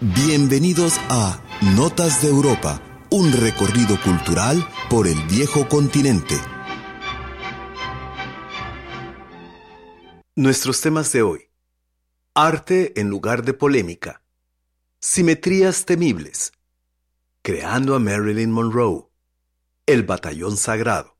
Bienvenidos a Notas de Europa, un recorrido cultural por el viejo continente. Nuestros temas de hoy: arte en lugar de polémica, simetrías temibles, creando a Marilyn Monroe, el batallón sagrado.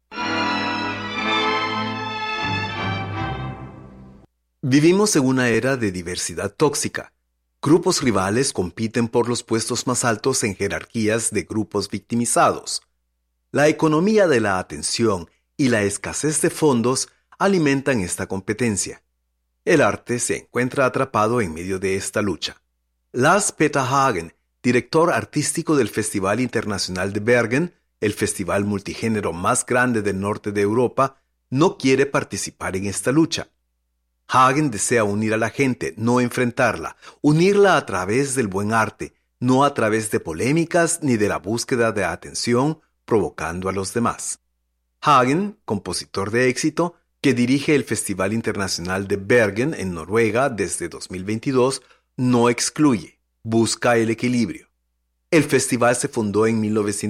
Vivimos en una era de diversidad tóxica. Grupos rivales compiten por los puestos más altos en jerarquías de grupos victimizados. La economía de la atención y la escasez de fondos alimentan esta competencia. El arte se encuentra atrapado en medio de esta lucha. Lars Peter Hagen, director artístico del Festival Internacional de Bergen, el festival multigénero más grande del norte de Europa, no quiere participar en esta lucha. Hagen desea unir a la gente, no enfrentarla, unirla a través del buen arte, no a través de polémicas ni de la búsqueda de atención provocando a los demás. Hagen, compositor de éxito, que dirige el Festival Internacional de Bergen en Noruega desde 2022, no excluye, busca el equilibrio. El festival se fundó en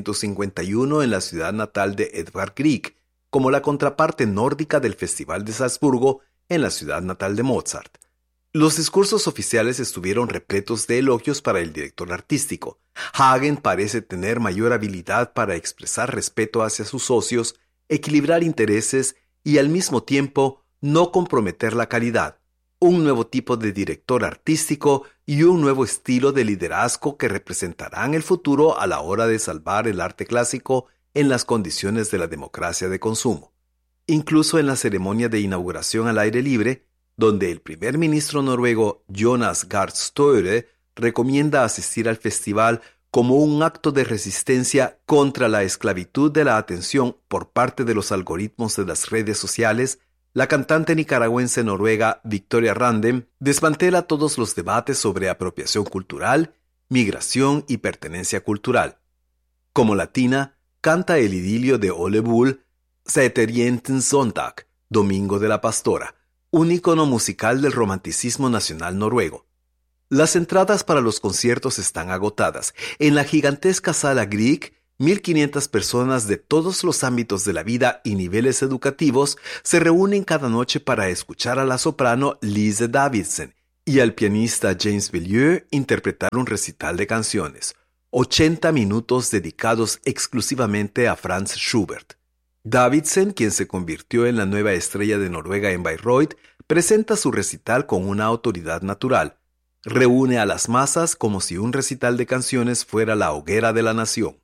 1951 en la ciudad natal de Edvard Grieg, como la contraparte nórdica del Festival de Salzburgo en la ciudad natal de Mozart. Los discursos oficiales estuvieron repletos de elogios para el director artístico. Hagen parece tener mayor habilidad para expresar respeto hacia sus socios, equilibrar intereses y al mismo tiempo no comprometer la calidad. Un nuevo tipo de director artístico y un nuevo estilo de liderazgo que representarán el futuro a la hora de salvar el arte clásico en las condiciones de la democracia de consumo. Incluso en la ceremonia de inauguración al aire libre, donde el primer ministro noruego Jonas Gahr Støre recomienda asistir al festival como un acto de resistencia contra la esclavitud de la atención por parte de los algoritmos de las redes sociales, la cantante nicaragüense noruega Victoria Randem desmantela todos los debates sobre apropiación cultural, migración y pertenencia cultural. Como latina, canta el idilio de Ole Bull, Sonntag, Domingo de la Pastora, un ícono musical del romanticismo nacional noruego. Las entradas para los conciertos están agotadas. En la gigantesca sala Grieg, 1.500 personas de todos los ámbitos de la vida y niveles educativos se reúnen cada noche para escuchar a la soprano Lise Davidsen y al pianista James Bellieu interpretar un recital de canciones. 80 minutos dedicados exclusivamente a Franz Schubert. Davidsen, quien se convirtió en la nueva estrella de Noruega en Bayreuth, presenta su recital con una autoridad natural. Reúne a las masas como si un recital de canciones fuera la hoguera de la nación.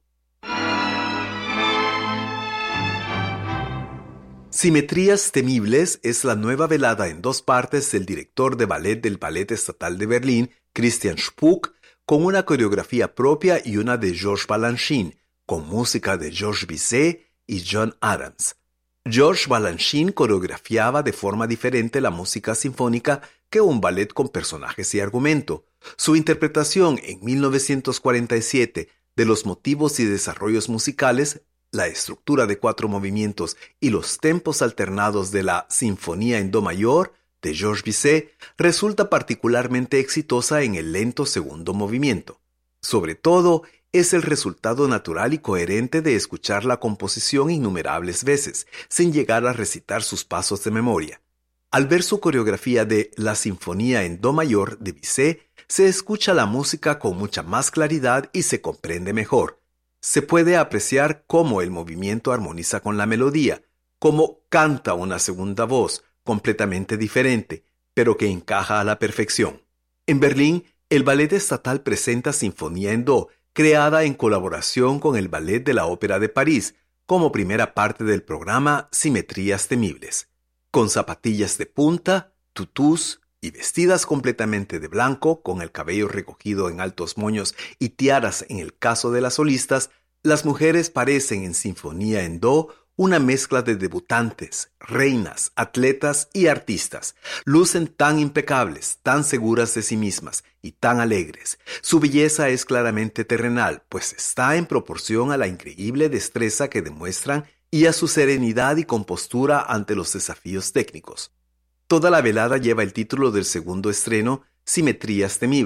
Simetrías temibles es la nueva velada en 2 partes del director de ballet del Ballet Estatal de Berlín, Christian Spuck, con una coreografía propia y una de Georges Balanchine, con música de Georges Bizet y John Adams. Georges Balanchine coreografiaba de forma diferente la música sinfónica que un ballet con personajes y argumento. Su interpretación en 1947 de los motivos y desarrollos musicales, la estructura de 4 movimientos y los tempos alternados de la Sinfonía en Do mayor de Georges Bizet resulta particularmente exitosa en el lento segundo movimiento. Sobre todo, es el resultado natural y coherente de escuchar la composición innumerables veces, sin llegar a recitar sus pasos de memoria. Al ver su coreografía de La Sinfonía en Do mayor de Bizet, se escucha la música con mucha más claridad y se comprende mejor. Se puede apreciar cómo el movimiento armoniza con la melodía, cómo canta una segunda voz, completamente diferente, pero que encaja a la perfección. En Berlín, el Ballet Estatal presenta Sinfonía en Do, creada en colaboración con el Ballet de la Ópera de París, como primera parte del programa Simetrías Temibles. Con zapatillas de punta, tutús y vestidas completamente de blanco, con el cabello recogido en altos moños y tiaras en el caso de las solistas, las mujeres parecen en Sinfonía en Do una mezcla de debutantes, reinas, atletas y artistas. Lucen tan impecables, tan seguras de sí mismas y tan alegres. Su belleza es claramente terrenal, pues está en proporción a la increíble destreza que demuestran y a su serenidad y compostura ante los desafíos técnicos. Toda la velada lleva el título del segundo estreno, Simetrías Temibles,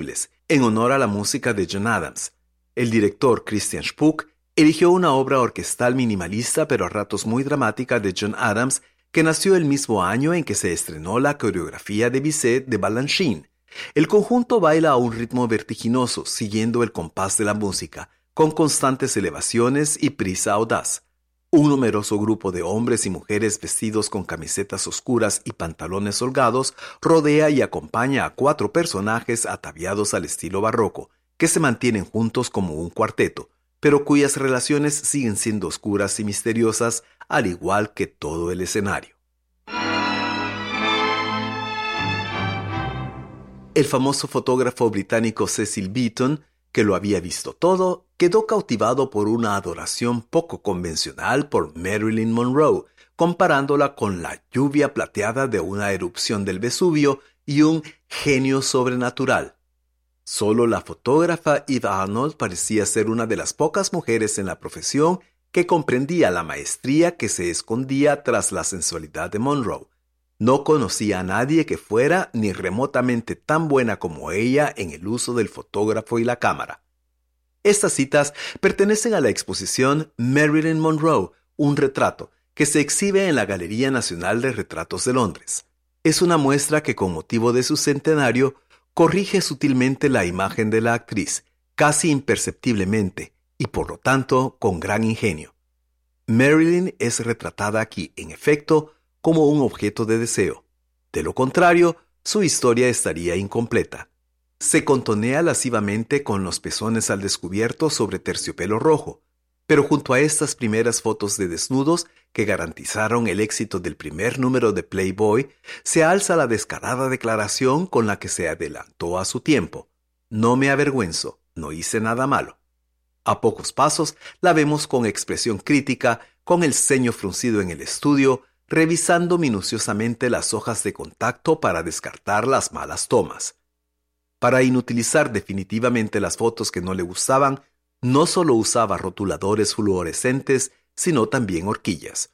en honor a la música de John Adams. El director Christian Spook eligió una obra orquestal minimalista pero a ratos muy dramática de John Adams, que nació el mismo año en que se estrenó la coreografía de Bizet de Balanchine. El conjunto baila a un ritmo vertiginoso, siguiendo el compás de la música, con constantes elevaciones y prisa audaz. Un numeroso grupo de hombres y mujeres vestidos con camisetas oscuras y pantalones holgados rodea y acompaña a 4 personajes ataviados al estilo barroco, que se mantienen juntos como un cuarteto, pero cuyas relaciones siguen siendo oscuras y misteriosas, al igual que todo el escenario. El famoso fotógrafo británico Cecil Beaton, que lo había visto todo, quedó cautivado por una adoración poco convencional por Marilyn Monroe, comparándola con la lluvia plateada de una erupción del Vesubio y un genio sobrenatural. Solo la fotógrafa Eve Arnold parecía ser una de las pocas mujeres en la profesión que comprendía la maestría que se escondía tras la sensualidad de Monroe. No conocía a nadie que fuera ni remotamente tan buena como ella en el uso del fotógrafo y la cámara. Estas citas pertenecen a la exposición Marilyn Monroe, un retrato, que se exhibe en la Galería Nacional de Retratos de Londres. Es una muestra que, con motivo de su centenario, corrige sutilmente la imagen de la actriz, casi imperceptiblemente, y por lo tanto con gran ingenio. Marilyn es retratada aquí, en efecto, como un objeto de deseo. De lo contrario, su historia estaría incompleta. Se contonea lascivamente con los pezones al descubierto sobre terciopelo rojo, pero junto a estas primeras fotos de desnudos que garantizaron el éxito del primer número de Playboy, se alza la descarada declaración con la que se adelantó a su tiempo. No me avergüenzo, no hice nada malo. A pocos pasos la vemos con expresión crítica, con el ceño fruncido en el estudio, revisando minuciosamente las hojas de contacto para descartar las malas tomas. Para inutilizar definitivamente las fotos que no le gustaban, no solo usaba rotuladores fluorescentes, sino también horquillas.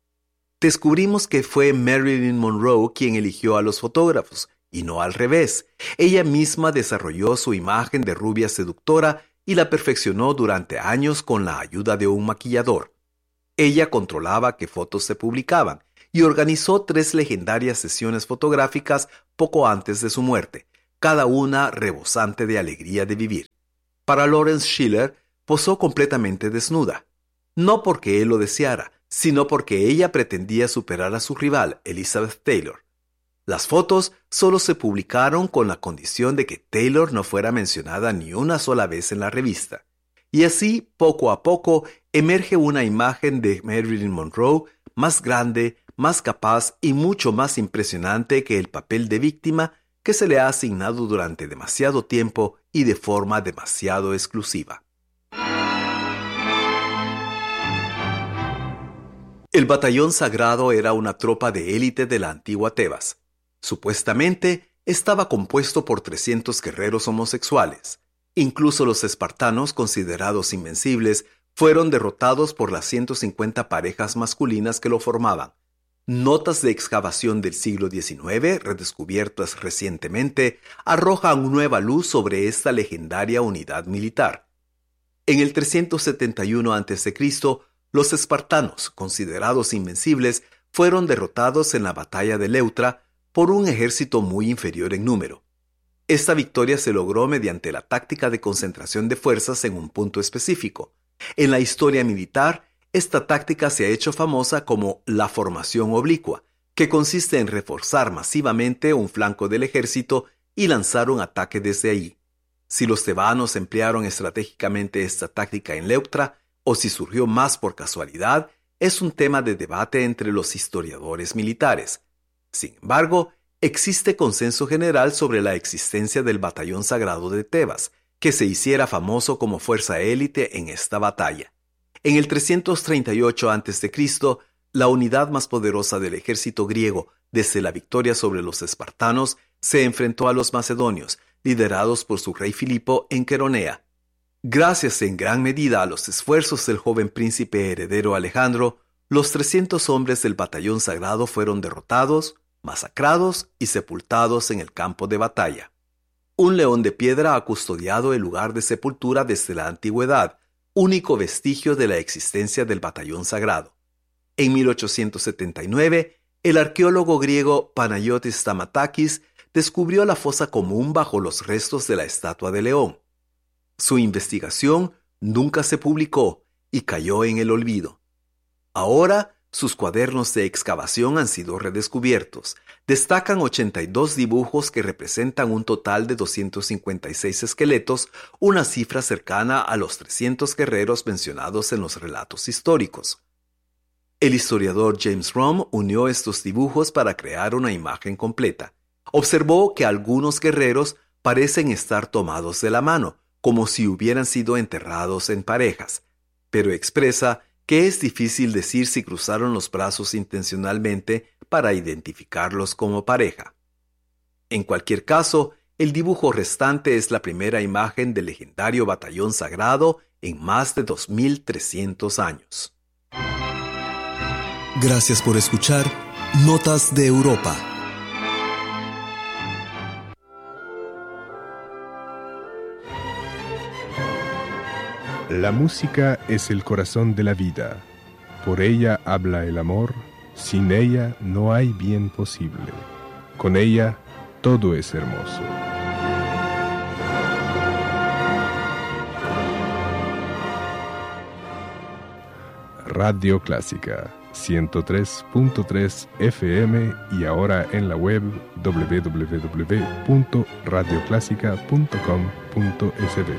Descubrimos que fue Marilyn Monroe quien eligió a los fotógrafos, y no al revés. Ella misma desarrolló su imagen de rubia seductora y la perfeccionó durante años con la ayuda de un maquillador. Ella controlaba qué fotos se publicaban y organizó 3 legendarias sesiones fotográficas poco antes de su muerte, cada una rebosante de alegría de vivir. Para Lawrence Schiller, posó completamente desnuda, no porque él lo deseara, sino porque ella pretendía superar a su rival, Elizabeth Taylor. Las fotos solo se publicaron con la condición de que Taylor no fuera mencionada ni una sola vez en la revista. Y así, poco a poco, emerge una imagen de Marilyn Monroe más grande, más capaz y mucho más impresionante que el papel de víctima que se le ha asignado durante demasiado tiempo y de forma demasiado exclusiva. El Batallón Sagrado era una tropa de élite de la antigua Tebas. Supuestamente estaba compuesto por 300 guerreros homosexuales. Incluso los espartanos, considerados invencibles, fueron derrotados por las 150 parejas masculinas que lo formaban. Notas de excavación del siglo XIX, redescubiertas recientemente, arrojan nueva luz sobre esta legendaria unidad militar. En el 371 a.C., los espartanos, considerados invencibles, fueron derrotados en la batalla de Leuctra por un ejército muy inferior en número. Esta victoria se logró mediante la táctica de concentración de fuerzas en un punto específico. En la historia militar, esta táctica se ha hecho famosa como la formación oblicua, que consiste en reforzar masivamente un flanco del ejército y lanzar un ataque desde ahí. Si los tebanos emplearon estratégicamente esta táctica en Leuctra, o si surgió más por casualidad, es un tema de debate entre los historiadores militares. Sin embargo, existe consenso general sobre la existencia del Batallón Sagrado de Tebas, que se hiciera famoso como fuerza élite en esta batalla. En el 338 a.C., la unidad más poderosa del ejército griego, desde la victoria sobre los espartanos, se enfrentó a los macedonios, liderados por su rey Filipo en Queronea. Gracias en gran medida a los esfuerzos del joven príncipe heredero Alejandro, los 300 hombres del Batallón Sagrado fueron derrotados, masacrados y sepultados en el campo de batalla. Un león de piedra ha custodiado el lugar de sepultura desde la antigüedad, único vestigio de la existencia del batallón sagrado. En 1879, el arqueólogo griego Panayotis Stamatakis descubrió la fosa común bajo los restos de la estatua de león. Su investigación nunca se publicó y cayó en el olvido. Ahora, sus cuadernos de excavación han sido redescubiertos. Destacan 82 dibujos que representan un total de 256 esqueletos, una cifra cercana a los 300 guerreros mencionados en los relatos históricos. El historiador James Romm unió estos dibujos para crear una imagen completa. Observó que algunos guerreros parecen estar tomados de la mano, como si hubieran sido enterrados en parejas, pero expresa que es difícil decir si cruzaron los brazos intencionalmente para identificarlos como pareja. En cualquier caso, el dibujo restante es la primera imagen del legendario batallón sagrado en más de 2300 años. Gracias por escuchar Notas de Europa. La música es el corazón de la vida. Por ella habla el amor. Sin ella no hay bien posible. Con ella todo es hermoso. Radio Clásica 103.3 FM y ahora en la web www.radioclásica.com.sb.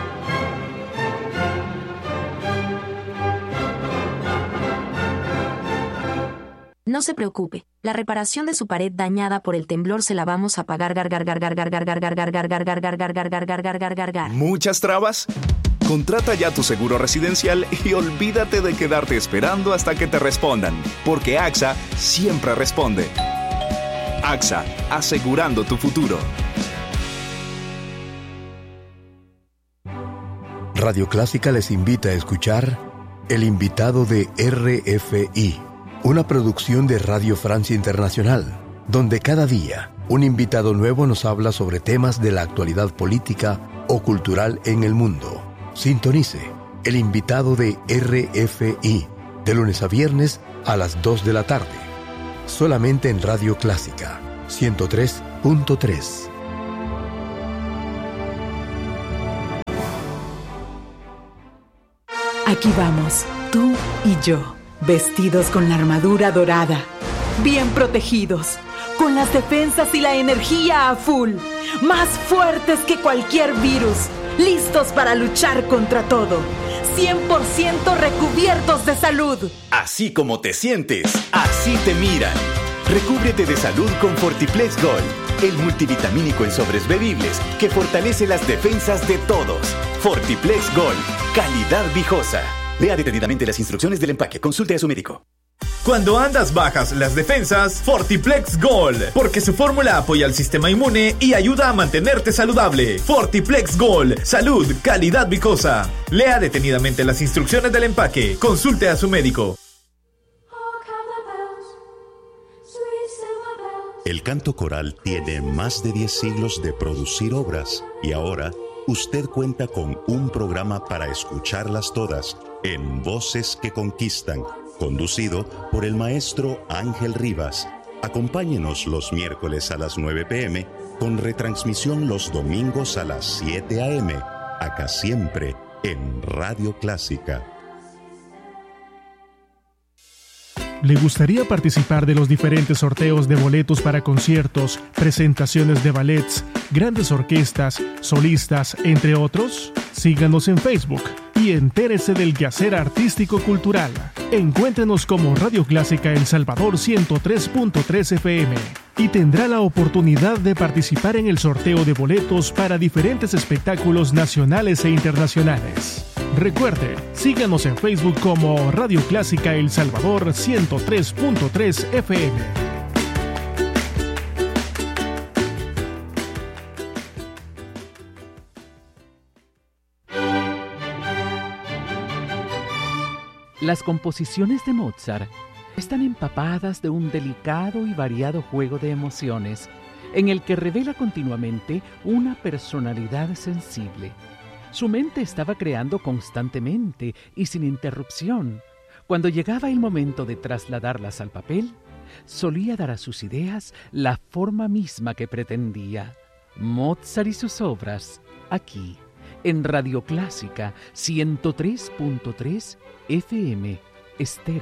No se preocupe, la reparación de su pared dañada por el temblor se la vamos a pagar. ¿Muchas trabas? Contrata ya tu seguro residencial y olvídate de quedarte esperando hasta que te respondan, porque AXA siempre responde. AXA, asegurando tu futuro. Radio Clásica les invita a escuchar El invitado de RFI, una producción de Radio Francia Internacional, donde cada día un invitado nuevo nos habla sobre temas de la actualidad política o cultural en el mundo. Sintonice El invitado de RFI, de lunes a viernes a las 2 de la tarde, solamente en Radio Clásica 103.3. Aquí vamos, tú y yo, vestidos con la armadura dorada, bien protegidos, con las defensas y la energía a full, más fuertes que cualquier virus, listos para luchar contra todo, 100% recubiertos de salud. Así como te sientes, así te miran. Recúbrete de salud con Fortiplex Gold, el multivitamínico en sobres bebibles que fortalece las defensas de todos. Fortiplex Gold, calidad viejosa. Lea detenidamente las instrucciones del empaque. Consulte a su médico. Cuando andas bajas las defensas, Fortiplex Gold, porque su fórmula apoya al sistema inmune y ayuda a mantenerte saludable. Fortiplex Gold, salud, calidad viejosa. Lea detenidamente las instrucciones del empaque. Consulte a su médico. El canto coral tiene más de 10 siglos de producir obras y ahora usted cuenta con un programa para escucharlas todas en Voces que Conquistan, conducido por el maestro Ángel Rivas. Acompáñenos los miércoles a las 9 p.m. con retransmisión los domingos a las 7 a.m. Acá siempre en Radio Clásica. ¿Le gustaría participar de los diferentes sorteos de boletos para conciertos, presentaciones de ballets, grandes orquestas, solistas, entre otros? Síganos en Facebook y entérese del quehacer artístico-cultural. Encuéntrenos como Radio Clásica El Salvador 103.3 FM y tendrá la oportunidad de participar en el sorteo de boletos para diferentes espectáculos nacionales e internacionales. Recuerde, síganos en Facebook como Radio Clásica El Salvador 103.3 FM. Las composiciones de Mozart están empapadas de un delicado y variado juego de emociones en el que revela continuamente una personalidad sensible. Su mente estaba creando constantemente y sin interrupción. Cuando llegaba el momento de trasladarlas al papel, solía dar a sus ideas la forma misma que pretendía. Mozart y sus obras, aquí, en Radio Clásica 103.3 FM Estéreo.